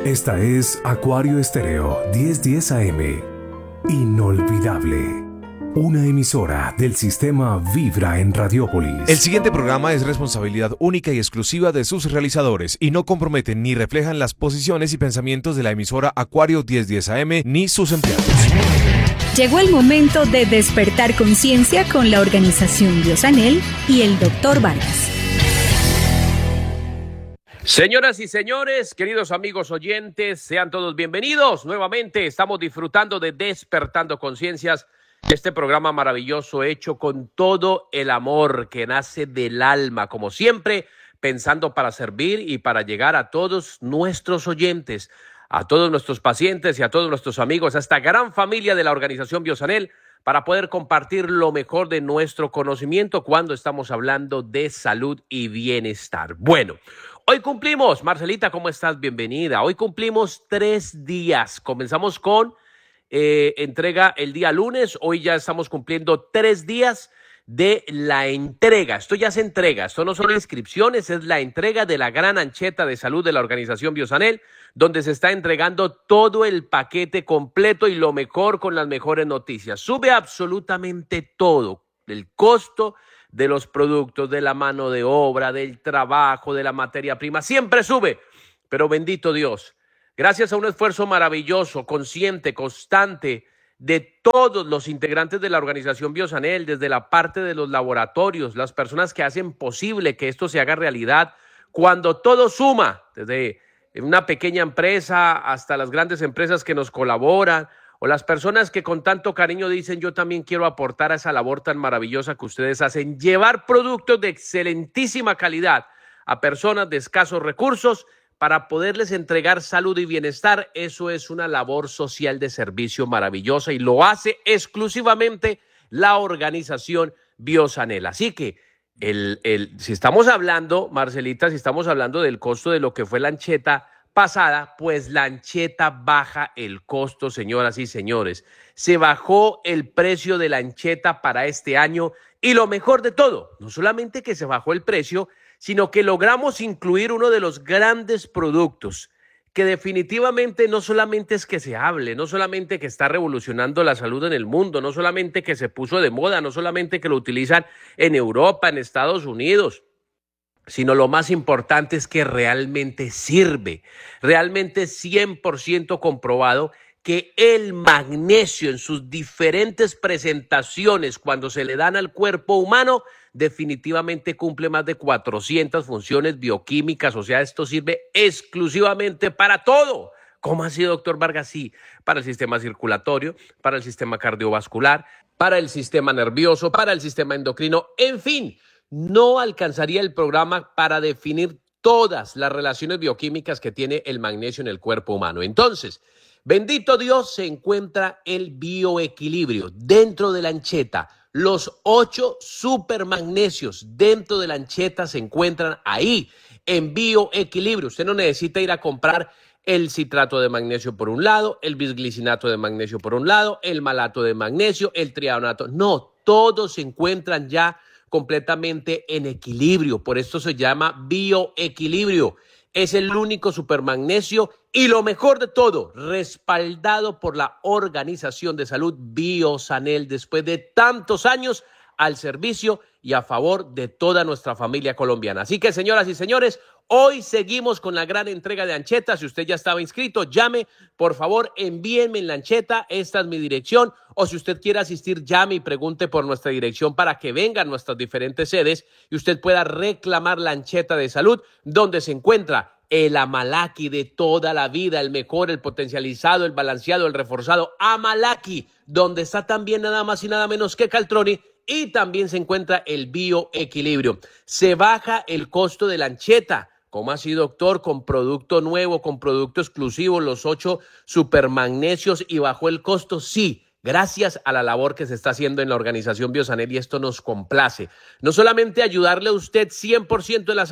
Esta es Acuario Estéreo 1010 AM. Inolvidable. Una emisora del sistema Vibra en Radiópolis. El siguiente programa es responsabilidad única y exclusiva de sus realizadores y no comprometen ni reflejan las posiciones y pensamientos de la emisora Acuario 1010 AM ni sus empleados. Llegó el momento de despertar conciencia con la organización Biosanel y el Dr. Vargas. Señoras y señores, queridos amigos oyentes, sean todos bienvenidos. Nuevamente estamos disfrutando de Despertando Conciencias, este programa maravilloso hecho con todo el amor que nace del alma, como siempre, pensando para servir y para llegar a todos nuestros oyentes, a todos nuestros pacientes y a todos nuestros amigos, a esta gran familia de la organización Biosanel, para poder compartir lo mejor de nuestro conocimiento cuando estamos hablando de salud y bienestar. Bueno, hoy cumplimos, Marcelita, ¿cómo estás? Bienvenida. Hoy cumplimos 3 días. Comenzamos con entrega el día lunes. Hoy ya estamos cumpliendo 3 días de la entrega. Esto ya se entrega. Esto no son inscripciones, es la entrega de la gran ancheta de salud de la organización Biosanel, donde se está entregando todo el paquete completo y lo mejor con las mejores noticias. Sube absolutamente todo. El costo de los productos, de la mano de obra, del trabajo, de la materia prima, siempre sube, pero bendito Dios, gracias a un esfuerzo maravilloso, consciente, constante de todos los integrantes de la organización Biosanel, desde la parte de los laboratorios, las personas que hacen posible que esto se haga realidad, cuando todo suma, desde una pequeña empresa hasta las grandes empresas que nos colaboran, o las personas que con tanto cariño dicen yo también quiero aportar a esa labor tan maravillosa que ustedes hacen, llevar productos de excelentísima calidad a personas de escasos recursos para poderles entregar salud y bienestar. Eso es una labor social de servicio maravillosa y lo hace exclusivamente la organización Biosanel. Así que si estamos hablando, Marcelita, si estamos hablando del costo de lo que fue la ancheta pasada, pues la ancheta baja el costo, señoras y señores. Se bajó el precio de la ancheta para este año y lo mejor de todo, no solamente que se bajó el precio, sino que logramos incluir uno de los grandes productos que definitivamente no solamente es que se hable, no solamente que está revolucionando la salud en el mundo, no solamente que se puso de moda, no solamente que lo utilizan en Europa, en Estados Unidos, sino lo más importante es que realmente sirve, realmente 100% comprobado que el magnesio en sus diferentes presentaciones cuando se le dan al cuerpo humano definitivamente cumple más de 400 funciones bioquímicas, o sea, esto sirve exclusivamente para todo. ¿Cómo así, doctor Vargas? Sí, para el sistema circulatorio, para el sistema cardiovascular, para el sistema nervioso, para el sistema endocrino, en fin. No alcanzaría el programa para definir todas las relaciones bioquímicas que tiene el magnesio en el cuerpo humano. Entonces, bendito Dios, se encuentra el bioequilibrio dentro de la ancheta. Los 8 supermagnesios dentro de la ancheta se encuentran ahí, en bioequilibrio. Usted no necesita ir a comprar el citrato de magnesio por un lado, el bisglicinato de magnesio por un lado, el malato de magnesio, el triadonato. No, todos se encuentran ya completamente en equilibrio, por esto se llama bioequilibrio. Es el único supermagnesio y lo mejor de todo, respaldado por la Organización de Salud Biosanel después de tantos años al servicio y a favor de toda nuestra familia colombiana. Así que, señoras y señores, hoy seguimos con la gran entrega de anchetas. Si usted ya estaba inscrito, llame, por favor, envíenme en la ancheta, esta es mi dirección, o si usted quiere asistir, llame y pregunte por nuestra dirección para que vengan nuestras diferentes sedes y usted pueda reclamar la ancheta de salud, donde se encuentra el Amalaki de toda la vida, el mejor, el potencializado, el balanceado, el reforzado Amalaki, donde está también nada más y nada menos que Caltroni, y también se encuentra el bioequilibrio. Se baja el costo de la ancheta. ¿Cómo así, doctor? Con producto nuevo, con producto exclusivo, los 8 supermagnesios y bajó el costo. Sí, gracias a la labor que se está haciendo en la organización Biosanel y esto nos complace. No solamente ayudarle a usted 100% de la salud,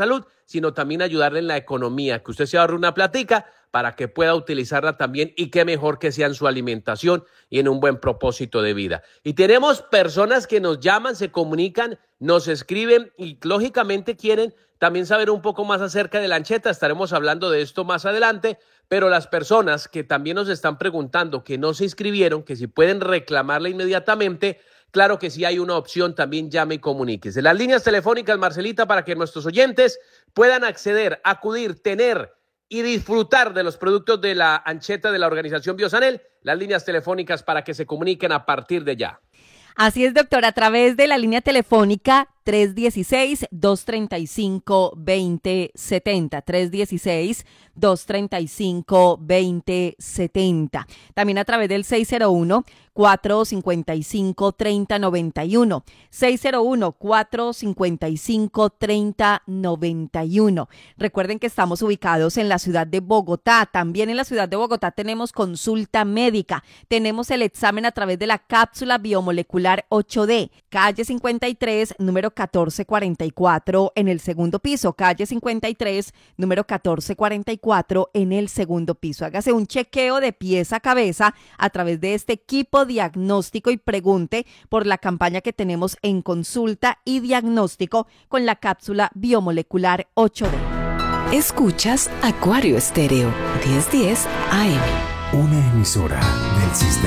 sino también ayudarle en la economía, que usted se ahorre una platica para que pueda utilizarla también, y qué mejor que sea en su alimentación y en un buen propósito de vida. Y tenemos personas que nos llaman, se comunican, nos escriben y lógicamente quieren también saber un poco más acerca de la ancheta. Estaremos hablando de esto más adelante, pero las personas que también nos están preguntando que no se inscribieron, que si pueden reclamarla inmediatamente, claro que sí hay una opción, también llame y comuníquese. Las líneas telefónicas, Marcelita, para que nuestros oyentes puedan acceder, acudir, tener y disfrutar de los productos de la ancheta de la organización Biosanel, las líneas telefónicas para que se comuniquen a partir de ya. Así es, doctor, a través de la línea telefónica 316-235-2070, 316-235-2070. También a través del 601-455-3091, 601-455-3091. Recuerden que estamos ubicados en la ciudad de Bogotá. También en la ciudad de Bogotá tenemos consulta médica. Tenemos el examen a través de la cápsula biomolecular 8D, calle 53, número 1444 en el segundo piso, calle 53, número 1444 en el segundo piso. Hágase un chequeo de pies a cabeza a través de este equipo diagnóstico y pregunte por la campaña que tenemos en consulta y diagnóstico con la cápsula biomolecular 8D. Escuchas Acuario Estéreo 1010 AM. Una emisora del sistema